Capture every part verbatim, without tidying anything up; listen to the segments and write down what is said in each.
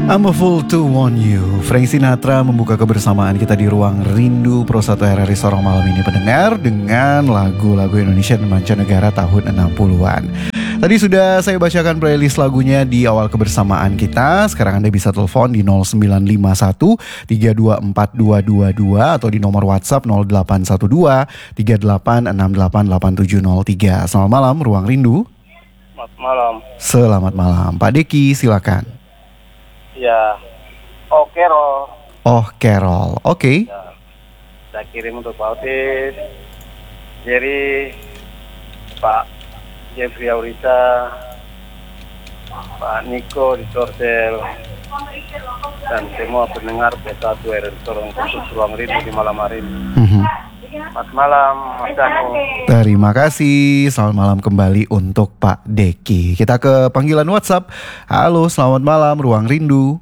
I'm a fool to warn you. Frank Sinatra membuka kebersamaan kita di ruang rindu Pro satu R R I Sorong malam ini, pendengar, dengan lagu-lagu Indonesia dan mancanegara tahun enam puluhan. Tadi sudah saya bacakan playlist lagunya di awal kebersamaan kita. Sekarang Anda bisa telepon di nol sembilan lima satu tiga dua empat dua dua dua atau di nomor WhatsApp nol delapan satu dua tiga delapan enam delapan delapan tujuh nol tiga. Selamat malam, Ruang Rindu. Selamat malam. Selamat malam, Pak Deki, silakan. Ya, oh Carol. Oh Carol, oke. Okay. Ya, saya kirim untuk Pak Otis, Jerry, Pak Jeffrey Aurita, Pak Niko di Sorsel, dan semua pendengar P satu R R I Sorong khusus Ruang Rindu di malam hari ini. Mm-hmm. Selamat malam, Mas Danu. Terima kasih. Selamat malam kembali untuk Pak Deki. Kita ke panggilan WhatsApp. Halo, selamat malam, Ruang Rindu.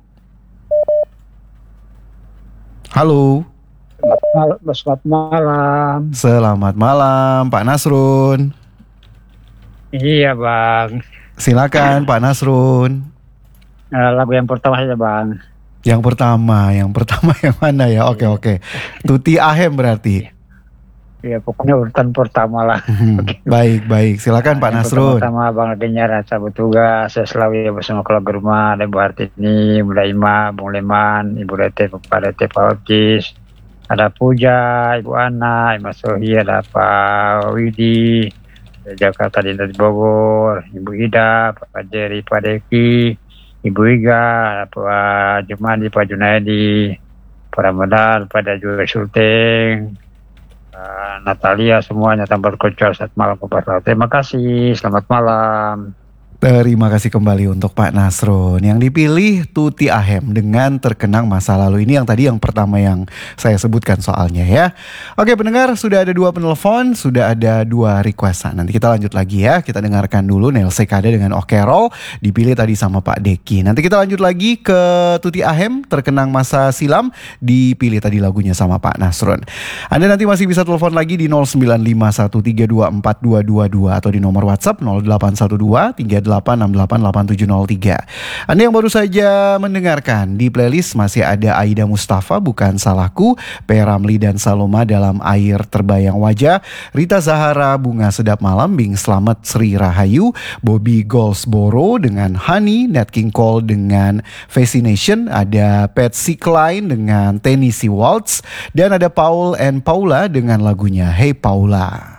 Halo. Selamat malam. Selamat malam, Pak Nasrun. Iya, Bang. Silakan, Pak Nasrun. Uh, lagu yang pertama saja, Bang. Yang pertama, yang pertama yang mana ya? Oke, oke. Tuti Ahem berarti. Ya, pokoknya urutan pertama lah. Hmm, baik, baik. Silakan Pak Nasrun. Pertama, Bang Adenya rasa bertugas. Saya selalu ya bersama keluarga rumah. Ada Ibu Hartini, Ibu Daima, Bung Leman, Ibu Rete, Pak Rete, Pak Otis. Ada Puja, Ibu Ana, Ibu Sohi, ada Pak Widi, Jakarta di Bogor, Ibu Ida, Pak Jerry, Pak Deki, Ibu Iga, ada Pak Jumadi, Pak Junaidi, Pak Ramadan, Pak juga Sulteng, Uh, Natalia, semuanya tanpa berkecuali. Selamat malam kepada. Terima kasih, selamat malam. Terima kasih kembali untuk Pak Nasrun. Yang dipilih Tuti Ahem dengan Terkenang Masa Lalu. Ini yang tadi yang pertama yang saya sebutkan soalnya ya. Oke pendengar, sudah ada dua penelpon, sudah ada dua requestan. Nanti kita lanjut lagi ya. Kita dengarkan dulu Nel Sekade dengan Oh Carol, dipilih tadi sama Pak Deki. Nanti kita lanjut lagi ke Tuti Ahem, Terkenang Masa Silam, dipilih tadi lagunya sama Pak Nasrun. Anda nanti masih bisa telepon lagi di nol sembilan lima satu tiga dua empat dua dua dua atau di nomor WhatsApp nol delapan satu dua tiga delapan enam delapan delapan tujuh nol tiga. Anda yang baru saja mendengarkan, di playlist masih ada Aida Mustafa, Bukan Salahku, P. Ramli dan Saloma dalam Air Terbayang Wajah, Rita Zahara, Bunga Sedap Malam, Bing Slamet, Sri Rahayu, Bobby Goldsboro dengan Honey, Nat King Cole dengan Fascination, ada Patsy Cline dengan Tennessee Waltz, dan ada Paul and Paula dengan lagunya Hey Paula.